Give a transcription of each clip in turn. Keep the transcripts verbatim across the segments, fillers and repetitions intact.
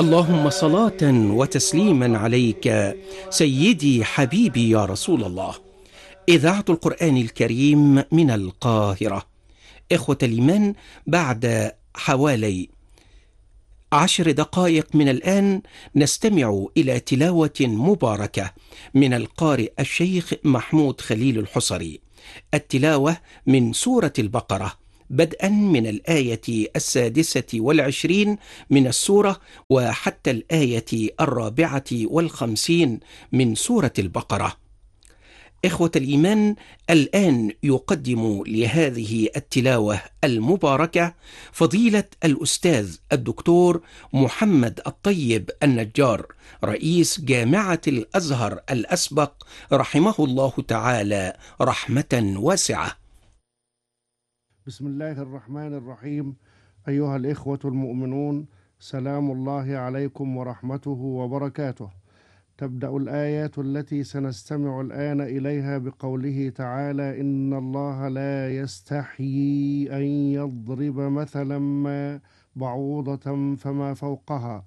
اللهم صلاة وتسليما عليك سيدي حبيبي يا رسول الله. إذاعة القرآن الكريم من القاهرة. إخوة الإيمان، بعد حوالي عشر دقائق من الآن نستمع إلى تلاوة مباركة من القارئ الشيخ محمود خليل الحصري. التلاوة من سورة البقرة بدءا من الآية السادسة والعشرين من السورة وحتى الآية الرابعة والخمسين من سورة البقرة. إخوة الإيمان، الآن يقدم لهذه التلاوة المباركة فضيلة الأستاذ الدكتور محمد الطيب النجار، رئيس جامعة الأزهر الأسبق، رحمه الله تعالى رحمة واسعة. بسم الله الرحمن الرحيم. أيها الإخوة المؤمنون، سلام الله عليكم ورحمته وبركاته. تبدأ الآيات التي سنستمع الآن إليها بقوله تعالى: إن الله لا يستحيي أن يضرب مثلا ما بعوضة فما فوقها.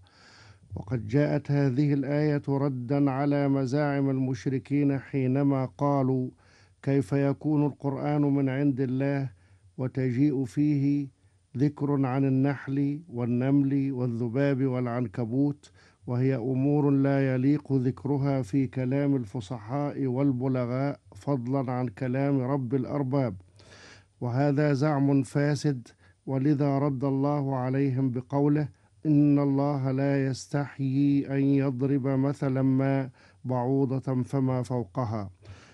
وقد جاءت هذه الآية ردا على مزاعم المشركين حينما قالوا: كيف يكون القرآن من عند الله وتجيء فيه ذكر عن النحل والنمل والذباب والعنكبوت، وهي أمور لا يليق ذكرها في كلام الفصحاء والبلغاء فضلا عن كلام رب الأرباب. وهذا زعم فاسد، ولذا رد الله عليهم بقوله: إن الله لا يستحيي أن يضرب مثلا ما بعوضة فما فوقها.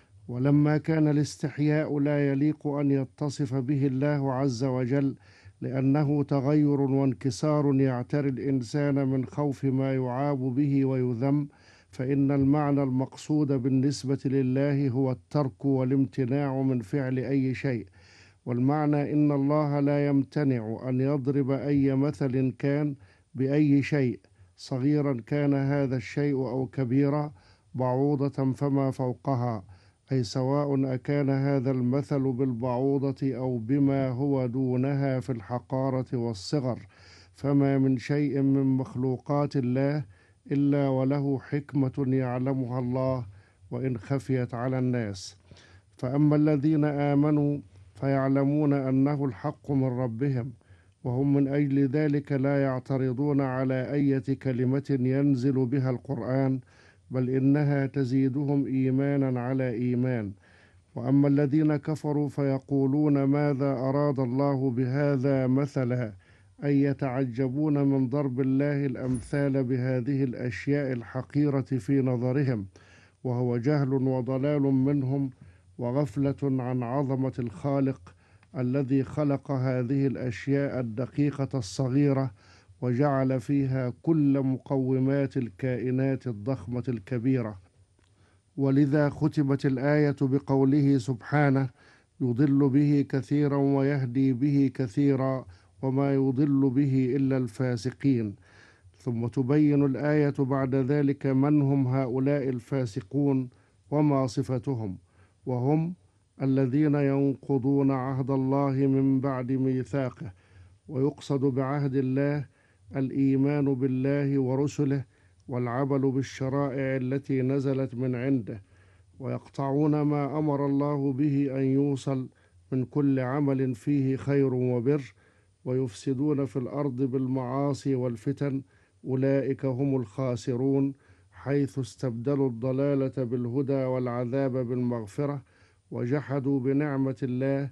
ولما كان الاستحياء لا يليق أن يتصف به الله عز وجل، لأنه تغير وانكسار يعتري الإنسان من خوف ما يعاب به ويذم، فإن المعنى المقصود بالنسبة لله هو الترك والامتناع من فعل أي شيء. والمعنى إن الله لا يمتنع أن يضرب أي مثل كان بأي شيء، صغيرا كان هذا الشيء أو كبيرا، بعوضة فما فوقها، أي سواء أكان هذا المثل بالبعوضة أو بما هو دونها في الحقارة والصغر. فما من شيء من مخلوقات الله إلا وله حكمة يعلمها الله وإن خفيت على الناس. فأما الذين آمنوا فيعلمون أنه الحق من ربهم، وهم من أجل ذلك لا يعترضون على أي كلمة ينزل بها القرآن، بل إنها تزيدهم إيمانا على إيمان. وأما الذين كفروا فيقولون: ماذا أراد الله بهذا مثلا، أي يتعجبون من ضرب الله الأمثال بهذه الأشياء الحقيرة في نظرهم، وهو جهل وضلال منهم وغفلة عن عظمة الخالق الذي خلق هذه الأشياء الدقيقة الصغيرة وجعل فيها كل مقومات الكائنات الضخمة الكبيرة. ولذا ختمت الآية بقوله سبحانه: يضل به كثيرا ويهدي به كثيرا وما يضل به إلا الفاسقين. ثم تبين الآية بعد ذلك من هم هؤلاء الفاسقون وما صفتهم، وهم الذين ينقضون عهد الله من بعد ميثاقه. ويقصد بعهد الله الإيمان بالله ورسله والعمل بالشرائع التي نزلت من عنده، ويقطعون ما أمر الله به أن يوصل من كل عمل فيه خير وبر، ويفسدون في الأرض بالمعاصي والفتن. أولئك هم الخاسرون، حيث استبدلوا الضلالة بالهدى والعذاب بالمغفرة، وجحدوا بنعمة الله،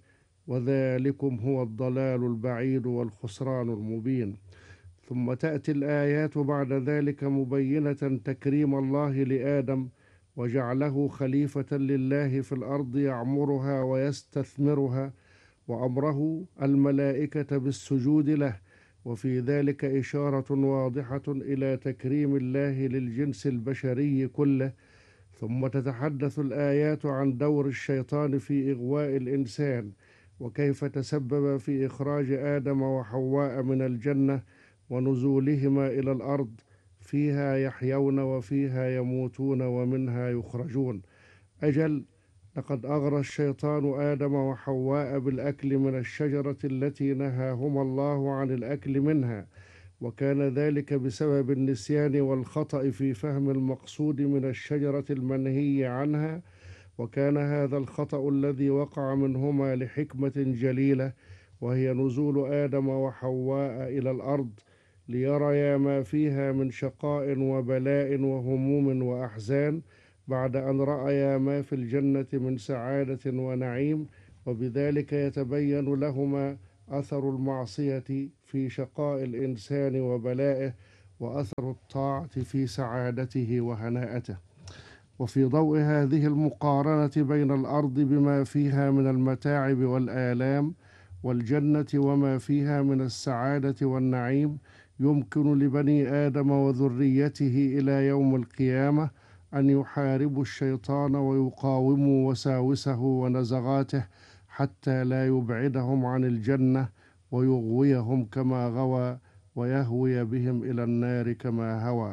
وذلكم هو الضلال البعيد والخسران المبين. ثم تأتي الآيات بعد ذلك مبينة تكريم الله لآدم وجعله خليفة لله في الأرض يعمرها ويستثمرها، وأمره الملائكة بالسجود له، وفي ذلك إشارة واضحة إلى تكريم الله للجنس البشري كله. ثم تتحدث الآيات عن دور الشيطان في إغواء الإنسان، وكيف تسبب في إخراج آدم وحواء من الجنة ونزولهما إلى الأرض، فيها يحيون وفيها يموتون ومنها يخرجون. أجل، لقد أغرى الشيطان آدم وحواء بالأكل من الشجرة التي نهاهما الله عن الأكل منها، وكان ذلك بسبب النسيان والخطأ في فهم المقصود من الشجرة المنهي عنها، وكان هذا الخطأ الذي وقع منهما لحكمة جليلة، وهي نزول آدم وحواء إلى الأرض ليريا ما فيها من شقاء وبلاء وهموم وأحزان، بعد أن رأيا ما في الجنة من سعادة ونعيم، وبذلك يتبين لهما أثر المعصية في شقاء الإنسان وبلائه، وأثر الطاعة في سعادته وهناءته. وفي ضوء هذه المقارنة بين الأرض بما فيها من المتاعب والآلام والجنة وما فيها من السعادة والنعيم، يمكن لبني آدم وذريته إلى يوم القيامة أن يحاربوا الشيطان ويقاوموا وساوسه ونزغاته حتى لا يبعدهم عن الجنة ويغويهم كما غوى ويهوي بهم إلى النار كما هوى.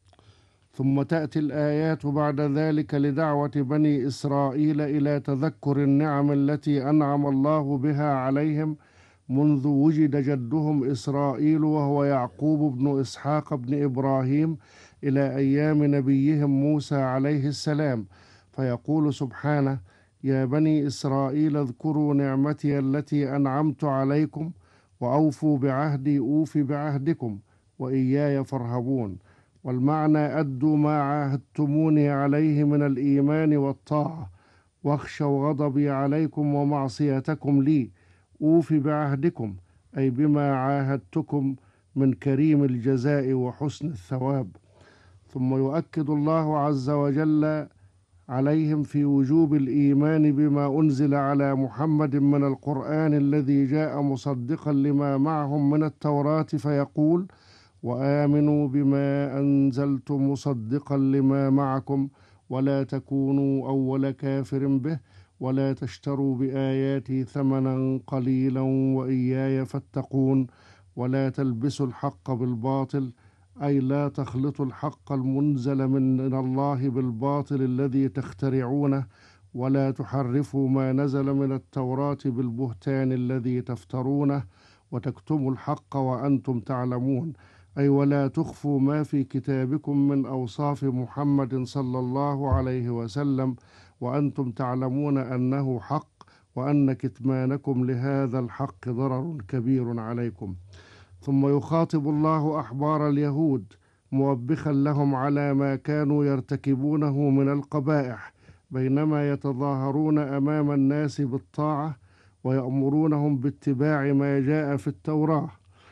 ثم تأتي الآيات بعد ذلك لدعوة بني إسرائيل إلى تذكر النعم التي أنعم الله بها عليهم منذ وجد جدهم إسرائيل وهو يعقوب بن إسحاق بن إبراهيم إلى أيام نبيهم موسى عليه السلام، فيقول سبحانه: يا بني إسرائيل اذكروا نعمتي التي أنعمت عليكم وأوفوا بعهدي أوف بعهدكم وإياي فارهبون. والمعنى: أدوا ما عاهدتموني عليه من الإيمان والطاعة، واخشوا غضبي عليكم ومعصيتكم لي، أوف بعهدكم أي بما عاهدتكم من كريم الجزاء وحسن الثواب. ثم يؤكد الله عز وجل عليهم في وجوب الإيمان بما أنزل على محمد من القرآن الذي جاء مصدقا لما معهم من التوراة، فيقول: وآمنوا بما أنزلت مصدقا لما معكم ولا تكونوا أول كافر به ولا تشتروا بآياتي ثمنا قليلا وإياي فاتقون ولا تلبسوا الحق بالباطل، أي لا تخلطوا الحق المنزل من الله بالباطل الذي تخترعونه، ولا تحرفوا ما نزل من التوراة بالبهتان الذي تفترونه، وتكتموا الحق وأنتم تعلمون، أي ولا تخفوا ما في كتابكم من أوصاف محمد صلى الله عليه وسلم وأنتم تعلمون أنه حق، وأن كتمانكم لهذا الحق ضرر كبير عليكم. ثم يخاطب الله أحبار اليهود موبخا لهم على ما كانوا يرتكبونه من القبائح، بينما يتظاهرون أمام الناس بالطاعة ويأمرونهم باتباع ما جاء في التوراة،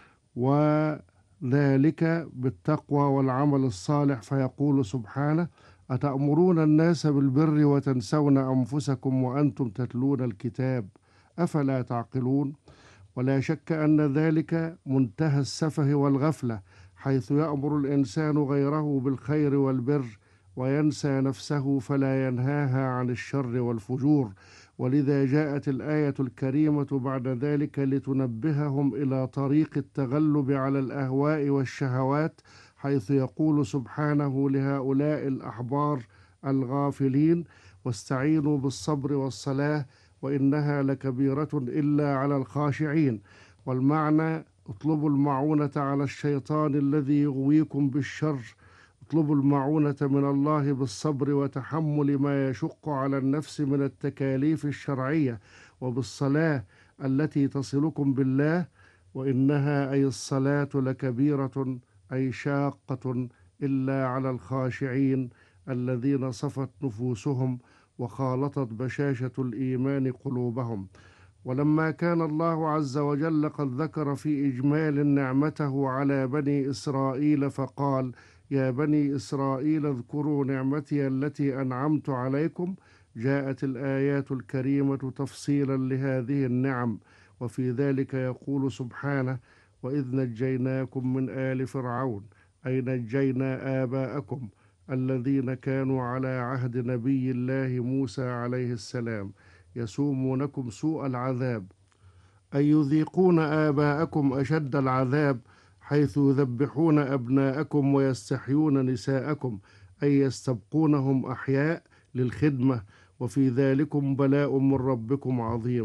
وذلك بالتقوى والعمل الصالح، فيقول سبحانه: أتأمرون الناس بالبر وتنسون أنفسكم وأنتم تتلون الكتاب أفلا تعقلون. ولا شك أن ذلك منتهى السفه والغفلة، حيث يأمر الإنسان غيره بالخير والبر وينسى نفسه فلا ينهاها عن الشر والفجور. ولذا جاءت الآية الكريمة بعد ذلك لتنبههم إلى طريق التغلب على الأهواء والشهوات، حيث يقول سبحانه لهؤلاء الأحبار الغافلين: واستعينوا بالصبر والصلاة وإنها لكبيرة إلا على الخاشعين. والمعنى: اطلبوا المعونة على الشيطان الذي يغويكم بالشر، اطلبوا المعونة من الله بالصبر وتحمل ما يشق على النفس من التكاليف الشرعية، وبالصلاة التي تصلكم بالله، وإنها أي الصلاة لكبيرة أي شاقة إلا على الخاشعين الذين صفت نفوسهم وخالطت بشاشة الإيمان قلوبهم. ولما كان الله عز وجل قد ذكر في إجمال نعمته على بني إسرائيل فقال: يا بني إسرائيل اذكروا نعمتي التي أنعمت عليكم، جاءت الآيات الكريمة تفصيلا لهذه النعم. وفي ذلك يقول سبحانه: وإذ نجيناكم من آل فرعون، أي نجينا آباءكم الذين كانوا على عهد نبي الله موسى عليه السلام يسومونكم سوء العذاب، أي يذيقون آباءكم أشد العذاب، حيث يذبحون أبناءكم ويستحيون نساءكم، أي يستبقونهم أحياء للخدمة، وفي ذلكم بلاء من ربكم عظيم.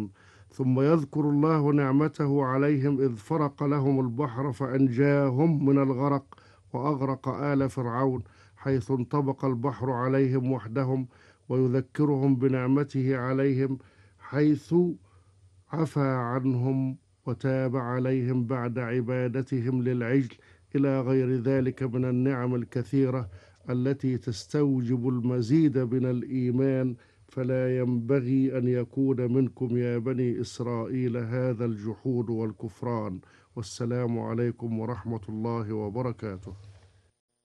ثم يذكر الله نعمته عليهم إذ فرق لهم البحر فأنجاهم من الغرق وأغرق آل فرعون حيث انطبق البحر عليهم وحدهم، ويذكرهم بنعمته عليهم حيث عفى عنهم وتاب عليهم بعد عبادتهم للعجل، إلى غير ذلك من النعم الكثيرة التي تستوجب المزيد من الإيمان. فلا ينبغي أن يكون منكم يا بني إسرائيل هذا الجحود والكفران. والسلام عليكم ورحمة الله وبركاته.